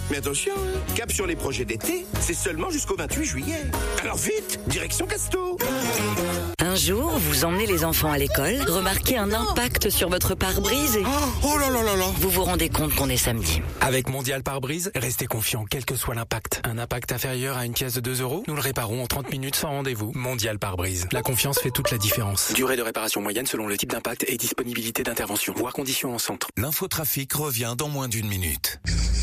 Mais attention, cap sur les projets d'été, c'est seulement jusqu'au 28 juillet. Alors vite, direction Casto. Un jour, vous emmenez les enfants à l'école, remarquez un impact sur votre pare-brise et... Oh là là là là. Vous vous rendez compte qu'on est samedi. Avec Mondial Pare-Brise, restez confiant quel que soit l'impact. Un impact inférieur à une pièce de 2 €, nous le réparons en 30 minutes sans rendez-vous. Mondial Pare-Brise. La confiance fait toute la différence. Durée de réparation moyenne selon le type d'impact et disponibilité d'intervention. Voir conditions en centre. L'infotrafic revient dans moins d'1 minute.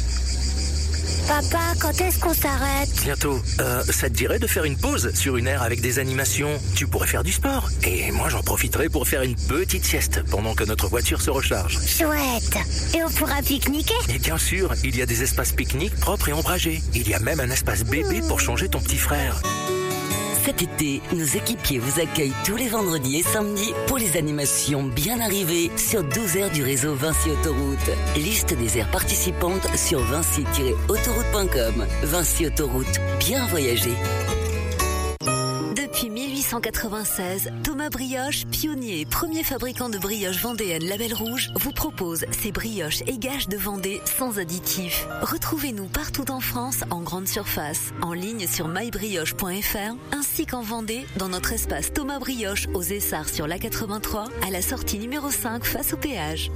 Papa, quand est-ce qu'on s'arrête ? Bientôt. Ça te dirait de faire une pause sur une aire avec des animations ? Tu pourrais faire du sport. Et moi, j'en profiterai pour faire une petite sieste pendant que notre voiture se recharge. Chouette. Et on pourra pique-niquer ? Et bien sûr, il y a des espaces pique-nique propres et ombragés. Il y a même un espace bébé pour changer ton petit frère. Cet été, nos équipiers vous accueillent tous les vendredis et samedis pour les animations bien arrivées sur 12 aires du réseau Vinci Autoroute. Liste des aires participantes sur vinci-autoroute.com. Vinci Autoroute, bien voyager. Depuis 1896, Thomas Brioche, pionnier et premier fabricant de brioches vendéennes Label Rouge, vous propose ses brioches et gages de Vendée sans additifs. Retrouvez-nous partout en France en grande surface, en ligne sur mybrioche.fr, ainsi qu'en Vendée dans notre espace Thomas Brioche aux Essarts sur l'A83, à la sortie numéro 5 face au péage.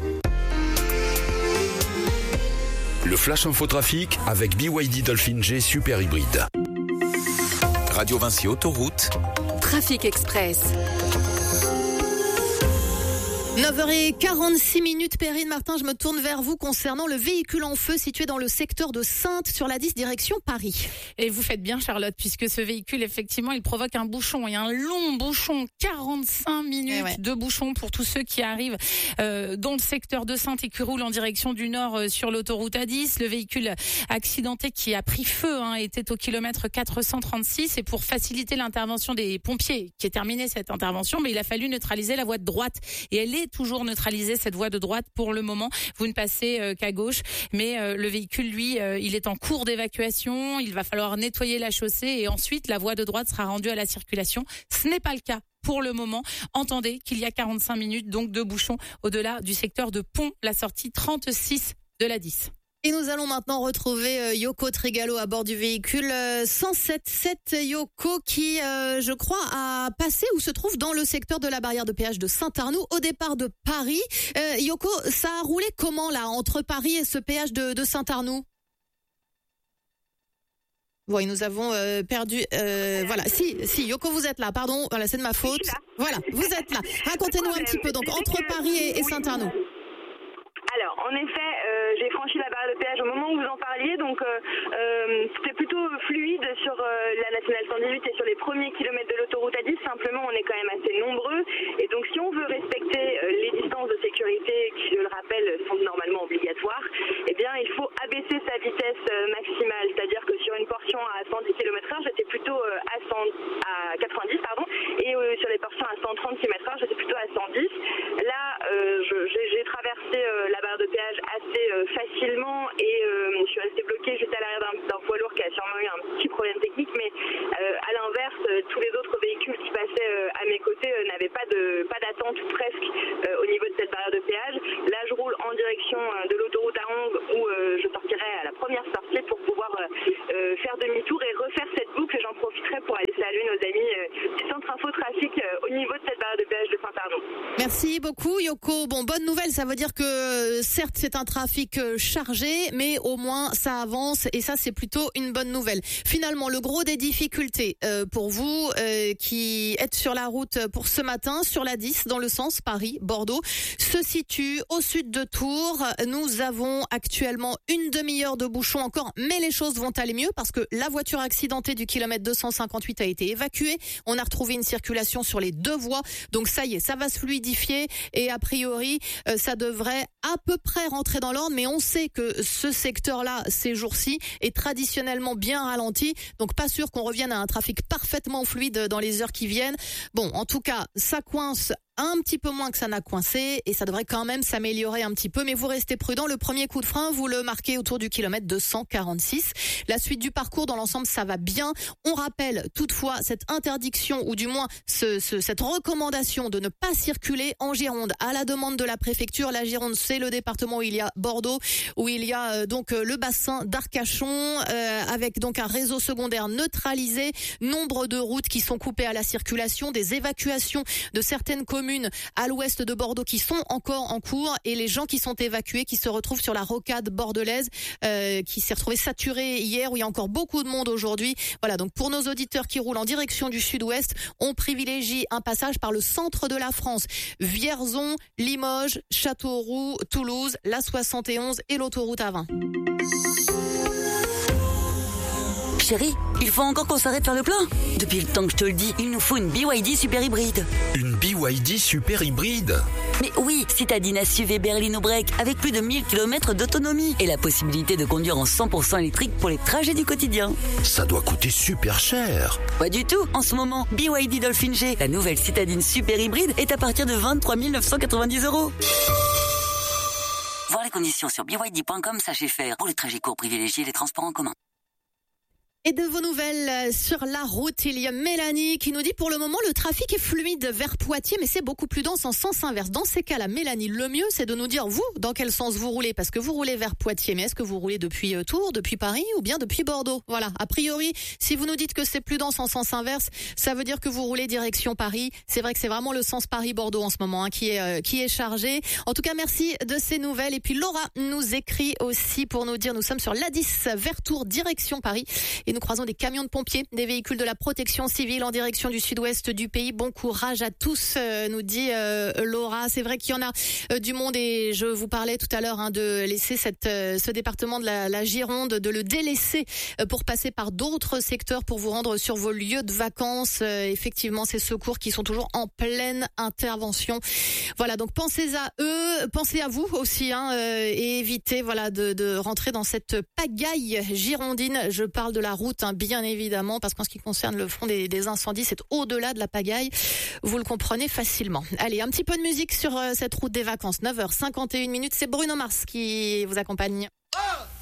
Le Flash Infotrafic avec BYD Dolphin G Super Hybride. Radio Vinci Autoroute. Trafic Express. 9h46, Perrine Martin, je me tourne vers vous concernant le véhicule en feu situé dans le secteur de Saintes sur la 10 direction Paris. Et vous faites bien Charlotte, puisque ce véhicule, effectivement, il provoque un bouchon, et un long bouchon, 45 minutes de bouchon pour tous ceux qui arrivent dans le secteur de Saintes et qui roulent en direction du nord sur l'autoroute A10. Le véhicule accidenté qui a pris feu était au kilomètre 436, et pour faciliter l'intervention des pompiers, qui est terminée cette intervention, mais il a fallu neutraliser la voie de droite, et elle est toujours neutralisée, cette voie de droite pour le moment. Vous ne passez qu'à gauche, mais le véhicule, lui, il est en cours d'évacuation. Il va falloir nettoyer la chaussée et ensuite la voie de droite sera rendue à la circulation. Ce n'est pas le cas pour le moment. Entendez qu'il y a 45 minutes donc de bouchons au-delà du secteur de Pont, la sortie 36 de la 10. Et nous allons maintenant retrouver Yoko Trégalo à bord du véhicule 177 Yoko qui, je crois, a passé ou se trouve dans le secteur de la barrière de péage de Saint-Arnoux au départ de Paris. Yoko, ça a roulé comment là entre Paris et ce péage de Saint-Arnoux ? Oui, nous avons perdu. Voilà, si Yoko, vous êtes là. Pardon, voilà, c'est de ma faute. Voilà, vous êtes là. Racontez-nous un petit peu. Donc entre Paris et Saint-Arnoux. Alors, en effet, j'ai franchi la barrière de péage au moment où vous en parliez, donc c'était plutôt fluide sur la nationale 118 et sur les premiers kilomètres de l'autoroute A10. Simplement, on est quand même assez nombreux, et donc si on veut respecter les distances de sécurité qui, je le rappelle, sont normalement obligatoires, eh bien, il faut abaisser sa vitesse maximale, c'est-à-dire que sur une portion à 110 km/h, j'étais plutôt à 90, et sur les portions à 130 km/h, j'étais plutôt à 110. Là, j'ai traversé la barrière de péage assez facilement, et je suis restée bloquée juste à l'arrière d'un poids lourd qui a sûrement eu un petit problème technique, mais à l'inverse, tous les autres véhicules qui passaient à mes côtés n'avaient pas d'attente presque au niveau de cette barrière de péage. Là, je roule en direction de l'autoroute A11 où je sortirai à la première sortie pour pouvoir faire demi-tour et refaire cette boucle. J'en profiterai pour aller saluer nos amis du centre infotrafic au niveau de cette barrière de péage de Saint-Arnoux. Merci beaucoup Yoko. Bon, bonne nouvelle, ça veut dire que certes c'est un trafic chargé, mais au moins ça avance, et ça c'est plutôt une bonne nouvelle. Finalement, le gros des difficultés pour vous qui êtes sur la route pour ce matin sur la 10 dans le sens Paris-Bordeaux se situe au sud de Tours. Nous avons actuellement une demi-heure de bouchon encore, mais les choses vont aller mieux parce que la voiture accidentée du kilomètre 258 a été évacuée. On a retrouvé une circulation sur les deux voies, donc ça y est, ça va se fluidifier, et a priori ça devrait à peu près rentrer dans l'ordre, mais on sait que ce secteur-là, ces jours-ci, est traditionnellement bien ralenti, donc pas sûr qu'on revienne à un trafic parfaitement fluide dans les heures qui viennent. Bon, en tout cas, ça coince un petit peu moins que ça n'a coincé et ça devrait quand même s'améliorer un petit peu, mais vous restez prudent. Le premier coup de frein, vous le marquez autour du kilomètre 246. La suite du parcours dans l'ensemble, ça va bien. On rappelle toutefois cette interdiction ou du moins cette recommandation de ne pas circuler en Gironde à la demande de la préfecture. La Gironde, c'est le département où il y a Bordeaux, où il y a donc le bassin d'Arcachon avec donc un réseau secondaire neutralisé, nombre de routes qui sont coupées à la circulation, des évacuations de certaines communes à l'ouest de Bordeaux qui sont encore en cours et les gens qui sont évacués qui se retrouvent sur la rocade bordelaise qui s'est retrouvée saturée hier où il y a encore beaucoup de monde aujourd'hui. Voilà, donc pour nos auditeurs qui roulent en direction du sud-ouest, on privilégie un passage par le centre de la France, Vierzon, Limoges, Châteauroux, Toulouse, la 71 et l'autoroute A20. Chérie, il faut encore qu'on s'arrête faire le plein. Depuis le temps que je te le dis, il nous faut une BYD super hybride. Une BYD super hybride? Mais oui, citadine SUV berline break avec plus de 1000 km d'autonomie et la possibilité de conduire en 100% électrique pour les trajets du quotidien. Ça doit coûter super cher. Pas du tout. En ce moment, BYD Dolphin G, la nouvelle citadine super hybride, est à partir de 23 990 €. Voir les conditions sur byd.com, sachez faire. Pour les trajets courts, privilégiez les transports en commun. Et de vos nouvelles sur la route, il y a Mélanie qui nous dit pour le moment le trafic est fluide vers Poitiers mais c'est beaucoup plus dense en sens inverse. Dans ces cas-là, Mélanie, le mieux c'est de nous dire vous dans quel sens vous roulez parce que vous roulez vers Poitiers mais est-ce que vous roulez depuis Tours, depuis Paris ou bien depuis Bordeaux? Voilà, a priori, si vous nous dites que c'est plus dense en sens inverse, ça veut dire que vous roulez direction Paris. C'est vrai que c'est vraiment le sens Paris-Bordeaux en ce moment qui est chargé. En tout cas, merci de ces nouvelles et puis Laura nous écrit aussi pour nous dire nous sommes sur l'A10 vers Tours direction Paris. Et nous croisons des camions de pompiers, des véhicules de la protection civile en direction du sud-ouest du pays. Bon courage à tous, nous dit Laura. C'est vrai qu'il y en a du monde et je vous parlais tout à l'heure de laisser ce département de la Gironde, de le délaisser pour passer par d'autres secteurs pour vous rendre sur vos lieux de vacances. Effectivement, ces secours qui sont toujours en pleine intervention. Voilà, donc pensez à eux, pensez à vous aussi et évitez de rentrer dans cette pagaille girondine. Je parle de la route, bien évidemment, parce qu'en ce qui concerne le front des incendies, c'est au-delà de la pagaille. Vous le comprenez facilement. Allez, un petit peu de musique sur cette route des vacances. 9h51, c'est Bruno Mars qui vous accompagne.